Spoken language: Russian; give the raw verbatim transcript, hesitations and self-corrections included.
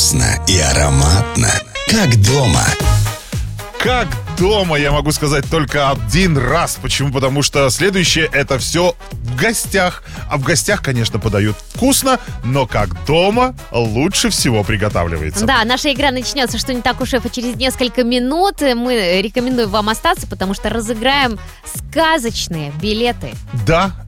вкусно и ароматно, как дома. Как дома, я могу сказать только один раз. Почему? Потому что следующее — это все в гостях. А в гостях, конечно, подают вкусно, но как дома лучше всего приготавливается. Да, наша игра начнется, что не так у шефа, через несколько минут. Мы рекомендуем вам остаться, потому что разыграем сказочные билеты. Да,